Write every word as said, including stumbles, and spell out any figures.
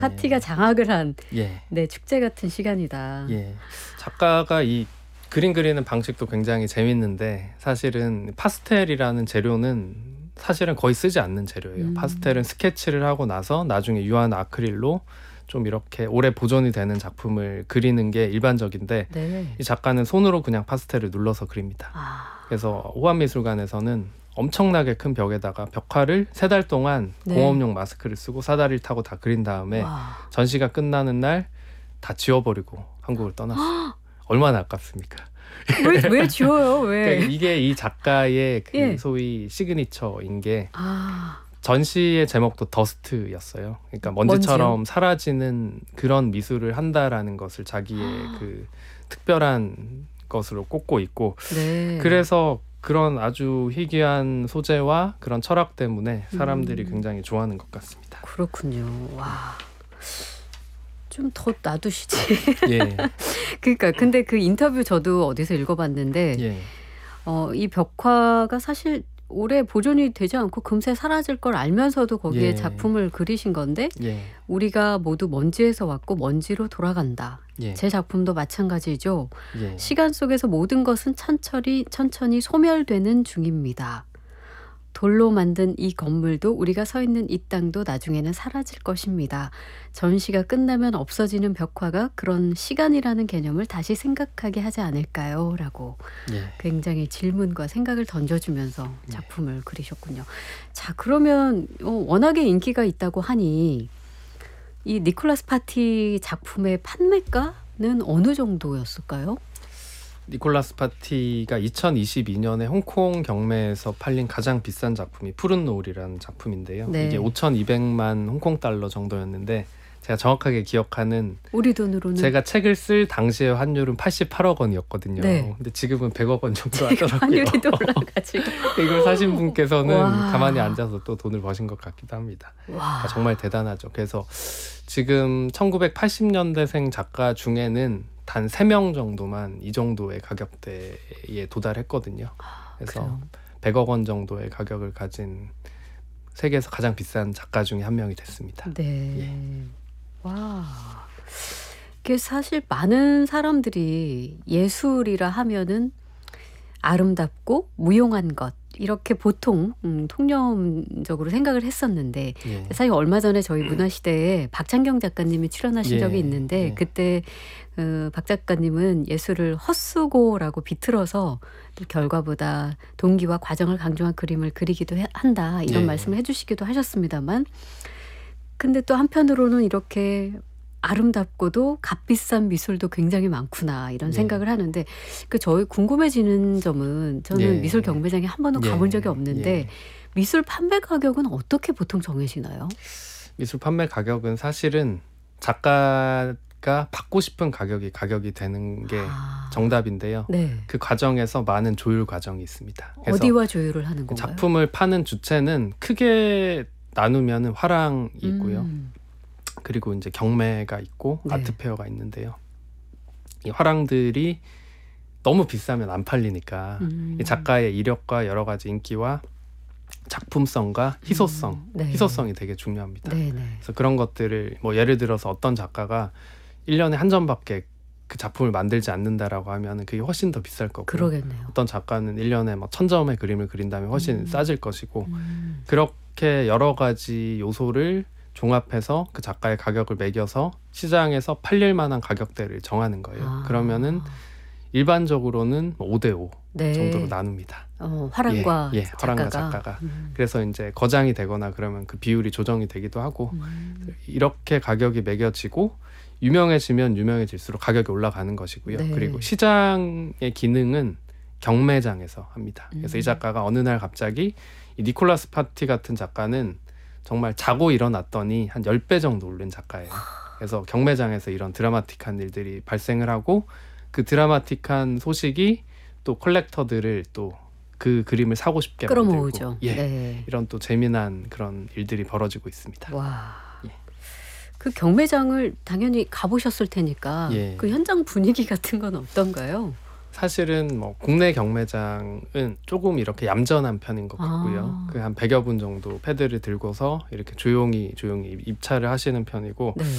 파티가 장악을 한 예. 네, 축제 같은 시간이다. 예. 작가가 이 그림 그리는 방식도 굉장히 재밌는데 사실은 파스텔이라는 재료는 사실은 거의 쓰지 않는 재료예요. 음. 파스텔은 스케치를 하고 나서 나중에 유한 아크릴로 좀 이렇게 오래 보존이 되는 작품을 그리는 게 일반적인데 네. 이 작가는 손으로 그냥 파스텔을 눌러서 그립니다. 아, 그래서 호암미술관에서는 엄청나게 큰 벽에다가 벽화를 세 달 동안 네. 공업용 마스크를 쓰고 사다리를 타고 다 그린 다음에 와. 전시가 끝나는 날 다 지워버리고 한국을 떠났어요. 얼마나 아깝습니까? 왜, 왜 지워요? 왜? 그러니까 이게 이 작가의 그 예. 소위 시그니처인 게 아, 전시의 제목도 더스트였어요. 그러니까 먼지처럼 먼지요? 사라지는 그런 미술을 한다라는 것을 자기의 그 특별한 것으로 꼽고 있고 네. 그래서 그런 아주 희귀한 소재와 그런 철학 때문에 사람들이 음. 굉장히 좋아하는 것 같습니다. 그렇군요. 와. 좀 더 놔두시지. 예, 그러니까 근데 그 인터뷰 저도 어디서 읽어봤는데 예, 어, 이 벽화가 사실 오래 보존이 되지 않고 금세 사라질 걸 알면서도 거기에 예. 작품을 그리신 건데 예, 우리가 모두 먼지에서 왔고 먼지로 돌아간다. 예, 제 작품도 마찬가지죠. 예, 시간 속에서 모든 것은 천천히 천천히 소멸되는 중입니다. 돌로 만든 이 건물도 우리가 서 있는 이 땅도 나중에는 사라질 것입니다. 전시가 끝나면 없어지는 벽화가 그런 시간이라는 개념을 다시 생각하게 하지 않을까요? 라고 예. 굉장히 질문과 생각을 던져주면서 작품을 그리셨군요. 자, 그러면 어, 워낙에 인기가 있다고 하니 이 니콜라스 파티 작품의 판매가는 어느 정도였을까요? 니콜라스 파티가 이천이십이 년에 홍콩 경매에서 팔린 가장 비싼 작품이 푸른 노을이라는 작품인데요. 네. 이게 오천이백만 홍콩 달러 정도였는데 제가 정확하게 기억하는 우리 돈으로는 제가 책을 쓸 당시의 환율은 팔십팔억 원이었거든요. 네. 근데 지금은 백억 원 정도 하더라고요. 환율이 올라가지고 이걸 사신 분께서는 와. 가만히 앉아서 또 돈을 버신 것 같기도 합니다. 와. 그러니까 정말 대단하죠. 그래서 지금 천구백팔십 년대생 작가 중에는 단 세 명 정도만 이 정도의 가격대에 도달했거든요. 그래서 그래요? 백억 원 정도의 가격을 가진 세계에서 가장 비싼 작가 중에 한 명이 됐습니다. 네. 와. 이게 사실 많은 사람들이 예술이라 하면은 아름답고 무용한 것 이렇게 보통 음, 통념적으로 생각을 했었는데 예. 사실 얼마 전에 저희 문화시대에 박찬경 작가님이 출연하신 예, 적이 있는데 예. 그때 어, 박 작가님은 예술을 헛수고라고 비틀어서 또 결과보다 동기와 과정을 강조한 그림을 그리기도 해- 한다 이런 예. 말씀을 해주시기도 하셨습니다만 근데 또 한편으로는 이렇게 아름답고도 값비싼 미술도 굉장히 많구나 이런 예. 생각을 하는데 그 저희 궁금해지는 점은 저는 예. 미술 경매장에 한 번도 가본 예. 적이 없는데 예. 미술 판매 가격은 어떻게 보통 정해지나요? 미술 판매 가격은 사실은 작가가 받고 싶은 가격이 가격이 되는 게 아, 정답인데요. 네. 그 과정에서 많은 조율 과정이 있습니다. 그래서 어디와 조율을 하는 건가요? 작품을 파는 주체는 크게 나누면 화랑이 있고요. 음, 그리고 이제 경매가 있고 네. 아트페어가 있는데요. 이 화랑들이 너무 비싸면 안 팔리니까 음. 이 작가의 이력과 여러 가지 인기와 작품성과 희소성, 음, 네. 희소성이 되게 중요합니다. 네네. 그래서 그런 것들을 뭐 예를 들어서 어떤 작가가 일 년에 한 점밖에 그 작품을 만들지 않는다라고 하면 그게 훨씬 더 비쌀 거고요. 그러겠네요. 어떤 작가는 일 년에 막 천 점의 그림을 그린다면 훨씬 음. 싸질 것이고 음, 그렇게 여러 가지 요소를 종합해서 그 작가의 가격을 매겨서 시장에서 팔릴 만한 가격대를 정하는 거예요. 아, 그러면은 일반적으로는 오 대 오 네. 정도로 나눕니다. 어, 화랑과 예, 예, 작가가, 화랑과 작가가. 음, 그래서 이제 거장이 되거나 그러면 그 비율이 조정이 되기도 하고 음. 이렇게 가격이 매겨지고 유명해지면 유명해질수록 가격이 올라가는 것이고요. 네. 그리고 시장의 기능은 경매장에서 합니다. 그래서 음. 이 작가가 어느 날 갑자기 이 니콜라스 파티 같은 작가는 정말 자고 일어났더니 한 십 배 정도 오른 작가예요. 그래서 경매장에서 이런 드라마틱한 일들이 발생을 하고 그 드라마틱한 소식이 또 컬렉터들을 또 그 그림을 사고 싶게 끌어모으죠. 만들고 예, 네. 이런 또 재미난 그런 일들이 벌어지고 있습니다. 와. 예. 그 경매장을 당연히 가보셨을 테니까 예. 그 현장 분위기 같은 건 어떤가요? 사실은 뭐 국내 경매장은 조금 이렇게 얌전한 편인 것 같고요. 아. 그 한 백여 분 정도 패드를 들고서 이렇게 조용히 조용히 입찰을 하시는 편이고 네.